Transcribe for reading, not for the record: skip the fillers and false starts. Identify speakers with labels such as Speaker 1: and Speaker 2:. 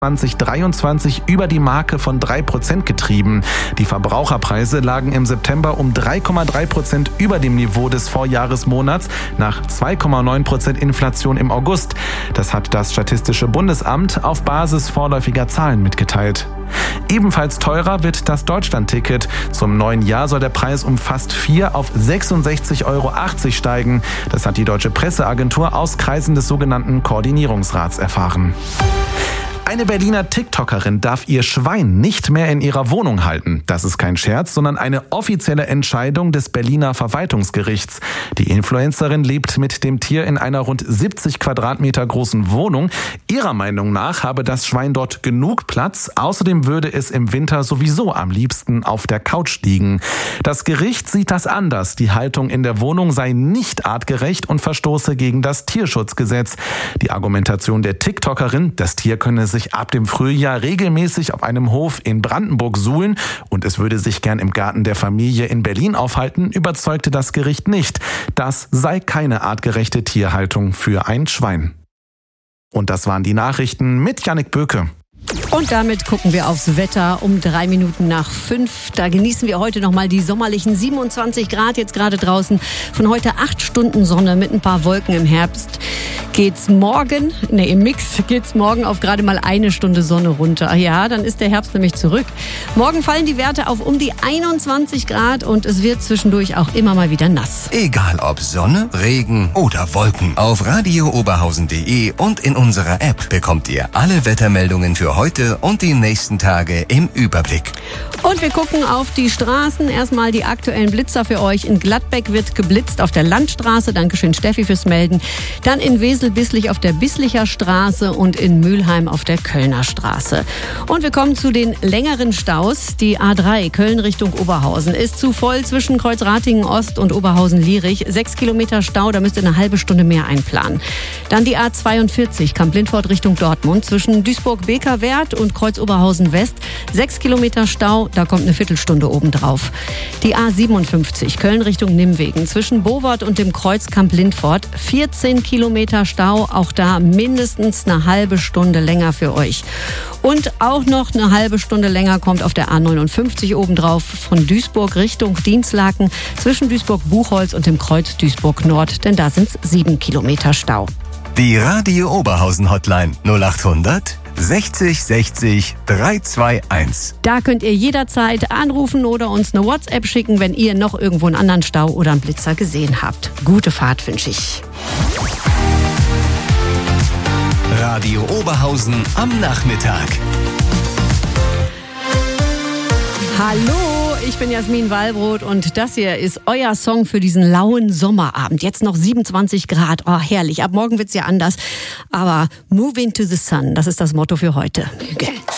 Speaker 1: 2023 über die Marke von 3% getrieben. Die Verbraucherpreise lagen im September um 3,3% über dem Niveau des Vorjahresmonats nach 2,9% Inflation im August. Das hat das Statistische Bundesamt auf Basis vorläufiger Zahlen mitgeteilt. Ebenfalls teurer wird das Deutschlandticket. Zum neuen Jahr soll der Preis um fast 4 auf 66,80 € steigen. Das hat die Deutsche Presseagentur aus Kreisen des sogenannten Koordinierungsrats erfahren. Eine Berliner TikTokerin darf ihr Schwein nicht mehr in ihrer Wohnung halten. Das ist kein Scherz, sondern eine offizielle Entscheidung des Berliner Verwaltungsgerichts. Die Influencerin lebt mit dem Tier in einer rund 70 Quadratmeter großen Wohnung. Ihrer Meinung nach habe das Schwein dort genug Platz. Außerdem würde es im Winter sowieso am liebsten auf der Couch liegen. Das Gericht sieht das anders. Die Haltung in der Wohnung sei nicht artgerecht und verstoße gegen das Tierschutzgesetz. Die Argumentation der TikTokerin, das Tier könne sich ab dem Frühjahr regelmäßig auf einem Hof in Brandenburg suhlen und es würde sich gern im Garten der Familie in Berlin aufhalten, überzeugte das Gericht nicht. Das sei keine artgerechte Tierhaltung für ein Schwein. Und das waren die Nachrichten mit Jannik Böke.
Speaker 2: Und damit gucken wir aufs Wetter um 3 Minuten nach 5. Da genießen wir heute nochmal die sommerlichen 27 Grad jetzt gerade draußen. Von heute 8 Stunden Sonne mit ein paar Wolken im Herbst. Im Mix geht's morgen auf gerade mal 1 Stunde Sonne runter. Ja, dann ist der Herbst nämlich zurück. Morgen fallen die Werte auf um die 21 Grad und es wird zwischendurch auch immer mal wieder nass.
Speaker 3: Egal ob Sonne, Regen oder Wolken. Auf radiooberhausen.de und in unserer App bekommt ihr alle Wettermeldungen für heute und die nächsten Tage im Überblick.
Speaker 2: Und wir gucken auf die Straßen. Erstmal die aktuellen Blitzer für euch. In Gladbeck wird geblitzt auf der Landstraße. Dankeschön, Steffi, fürs Melden. Dann in Wesel-Bisslich auf der Bisslicher Straße und in Mülheim auf der Kölner Straße. Und wir kommen zu den längeren Staus. Die A3 Köln Richtung Oberhausen ist zu voll zwischen Kreuzratingen Ost und Oberhausen-Lierich. 6 Kilometer Stau, da müsst ihr eine halbe Stunde mehr einplanen. Dann die A42 Kamp-Lindfort Richtung Dortmund zwischen Duisburg-Bekerwerth und Kreuz-Oberhausen West. 6 Kilometer Stau, da kommt eine Viertelstunde obendrauf. Die A57 Köln Richtung Nimwegen zwischen Bovard und dem Kreuz Kamp-Lindfort. 14 Kilometer Stau, auch da mindestens eine halbe Stunde länger für euch. Und auch noch eine halbe Stunde länger kommt auf der A59 obendrauf von Duisburg Richtung Dinslaken zwischen Duisburg-Buchholz und dem Kreuz Duisburg-Nord, denn da sind es 7 Kilometer Stau.
Speaker 3: Die Radio Oberhausen Hotline 0800 60 60 321.
Speaker 2: Da könnt ihr jederzeit anrufen oder uns eine WhatsApp schicken, wenn ihr noch irgendwo einen anderen Stau oder einen Blitzer gesehen habt. Gute Fahrt wünsche ich.
Speaker 3: Radio Oberhausen am Nachmittag.
Speaker 2: Hallo, ich bin Jasmin Wallbrot und das hier ist euer Song für diesen lauen Sommerabend. Jetzt noch 27 Grad, oh herrlich, ab morgen wird's ja anders. Aber Move into the Sun, das ist das Motto für heute. Okay.